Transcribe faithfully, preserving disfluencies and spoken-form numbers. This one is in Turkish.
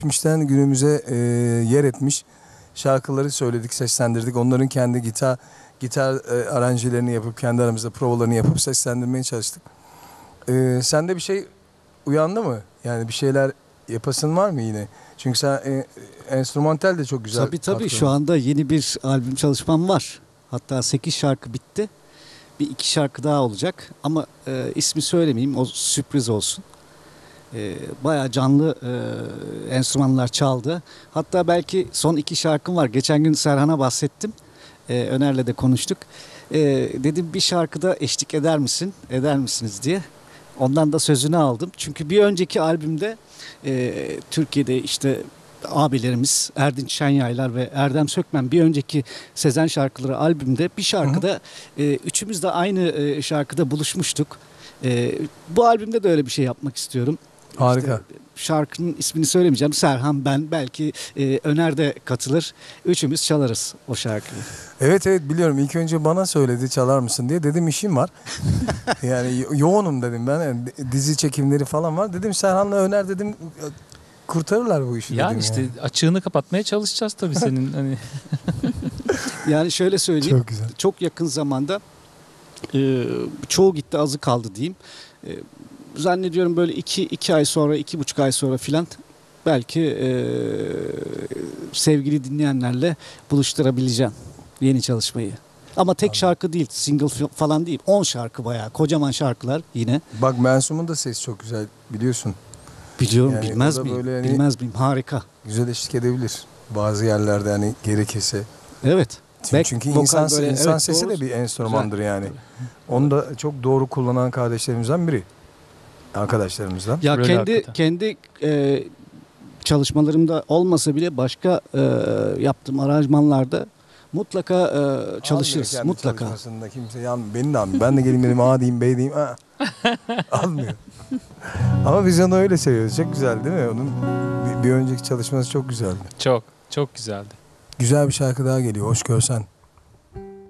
geçmişten günümüze e, yer etmiş şarkıları söyledik, seslendirdik. Onların kendi gitar gitar e, aranjelerini yapıp kendi aramızda provalarını yapıp seslendirmeye çalıştık. E, sende bir şey uyandı mı? Yani bir şeyler yapasın var mı yine? Çünkü sen e, enstrümantal de çok güzel. Tabii tabii katkılar. şu anda yeni bir albüm çalışmam var. Hatta sekiz şarkı bitti. Bir iki şarkı daha olacak. Ama e, ismi söylemeyeyim, o sürpriz olsun. E, bayağı canlı e, enstrümanlar çaldı. Hatta belki son iki şarkım var. Geçen gün Serhan'a bahsettim. E, Öner'le de konuştuk. E, dedim bir şarkıda eşlik eder misin, eder misiniz diye. Ondan da sözünü aldım. Çünkü bir önceki albümde e, Türkiye'de işte abilerimiz Erdinç Şenyaylar ve Erdem Sökmen bir önceki Sezen şarkıları albümde bir şarkıda e, üçümüz de aynı e, şarkıda buluşmuştuk. E, bu albümde de öyle bir şey yapmak istiyorum. Harika. İşte şarkının ismini söylemeyeceğim. Serhan, ben, belki e, Öner de katılır. Üçümüz çalarız o şarkıyı. Evet evet biliyorum. İlk önce bana söyledi çalar mısın diye. Dedim işim var. Yani yo- yoğunum dedim ben. Yani dizi çekimleri falan var. Dedim Serhan'la Öner dedim kurtarırlar bu işi Yani dedim. işte yani. açığını kapatmaya çalışacağız tabii senin hani. Yani şöyle söyleyeyim. Çok güzel. Çok yakın zamanda e, çoğu gitti azı kaldı diyeyim. E, zannediyorum böyle iki, iki ay sonra, iki buçuk ay sonra filan belki e, sevgili dinleyenlerle buluşturabileceğim yeni çalışmayı. Ama tek şarkı değil, single falan değil. on şarkı bayağı, kocaman şarkılar yine. Bak Mensum'un da sesi çok güzel biliyorsun. Biliyorum, Yani bilmez o da miyim? böyle hani- Bilmez miyim? Harika. Güzel eşlik edebilir. Bazı yerlerde hani gerekirse. Evet. Çünkü, Back çünkü vokal insan, böyle, insan evet, sesi doğru. de bir enstrümandır yani. Onu da çok doğru kullanan kardeşlerimizden biri. Arkadaşlarımızdan. Ya Öyle kendi hakikaten. kendi e, çalışmalarımda olmasa bile başka e, yaptığım aranjmanlarda mutlaka e, çalışırız. Almıyor kendi Mutlaka. çalışmasında kimse yan, beni de almıyor. Ben de geleyim dedim A diyeyim B diyeyim. Aa. Almıyor. Ama biz onu öyle seviyoruz. Çok güzel değil mi? Onun bir, bir önceki çalışması çok güzeldi. Çok çok güzeldi. Güzel bir şarkı daha geliyor. Hoş görsen.